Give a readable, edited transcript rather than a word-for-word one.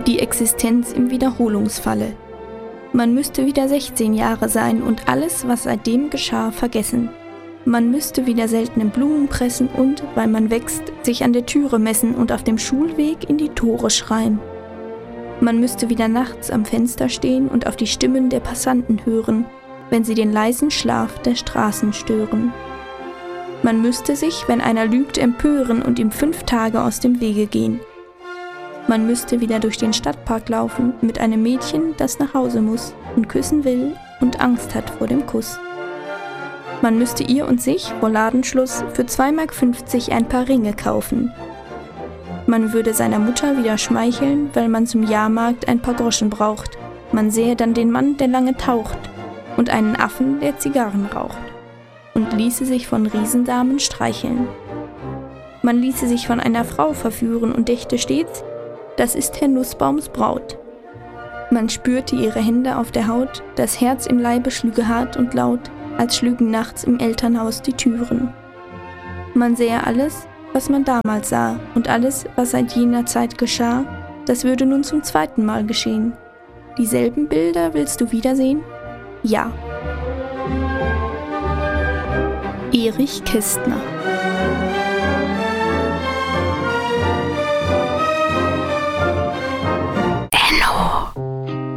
Die Existenz im Wiederholungsfalle. Man müsste wieder 16 Jahre sein und alles, was seitdem geschah, vergessen. Man müsste wieder seltene Blumen pressen und, weil man wächst, sich an der Türe messen und auf dem Schulweg in die Tore schreien. Man müsste wieder nachts am Fenster stehen und auf die Stimmen der Passanten hören, wenn sie den leisen Schlaf der Straßen stören. Man müsste sich, wenn einer lügt, empören und ihm 5 Tage aus dem Wege gehen. Man müsste wieder durch den Stadtpark laufen mit einem Mädchen, das nach Hause muss und küssen will und Angst hat vor dem Kuss. Man müsste ihr und sich vor Ladenschluss für 2,50 Mark ein paar Ringe kaufen. Man würde seiner Mutter wieder schmeicheln, weil man zum Jahrmarkt ein paar Groschen braucht. Man sähe dann den Mann, der lange taucht, und einen Affen, der Zigarren raucht, und ließe sich von Riesendamen streicheln. Man ließe sich von einer Frau verführen und dächte stets, das ist Herr Nussbaums Braut. Man spürte ihre Hände auf der Haut, das Herz im Leibe schlüge hart und laut, als schlügen nachts im Elternhaus die Türen. Man sähe alles, was man damals sah, und alles, was seit jener Zeit geschah, das würde nun zum 2. Mal geschehen. Dieselben Bilder willst du wiedersehen? Ja. Erich Kästner.